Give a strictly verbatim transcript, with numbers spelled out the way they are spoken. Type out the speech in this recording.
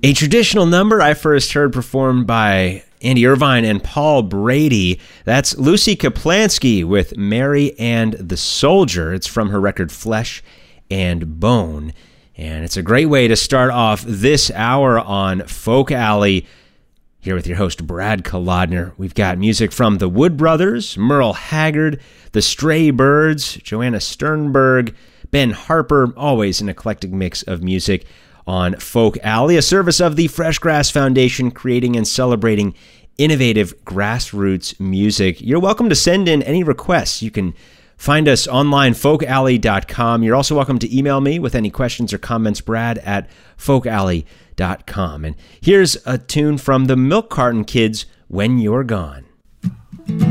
A traditional number I first heard performed by Andy Irvine and Paul Brady. That's Lucy Kaplansky with Mary and the Soldier. It's from her record Flesh and Bone. And it's a great way to start off this hour on Folk Alley. Here with your host, Brad Kolodner. We've got music from the Wood Brothers, Merle Haggard, the Stray Birds, Joanna Sternberg, Ben Harper. Always an eclectic mix of music on Folk Alley, a service of the Fresh Grass Foundation, creating and celebrating innovative grassroots music. You're welcome to send in any requests. You can find us online, folk alley dot com. You're also welcome to email me with any questions or comments, brad at folk alley dot com. And here's a tune from the Milk Carton Kids, When You're Gone.